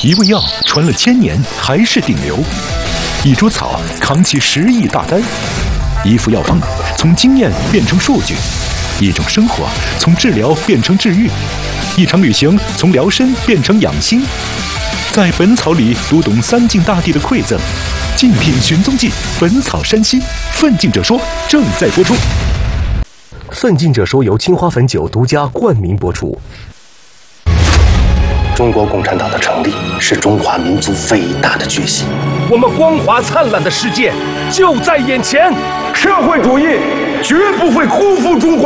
一味药传了1000年还是顶流，一株草扛起10亿大单，一副药方从经验变成数据，一种生活从治疗变成治愈，一场旅行从疗身变成养心。在本草里读懂三晋大帝的馈赠，竞品寻踪记，本草山西，奋进者说正在播出。 奋进者说由青花汾酒独家冠名播出。 中国共产党的成立是中华民族伟大的觉醒， 我们光华灿烂的世界就在眼前， 社会主义绝不会辜负中国。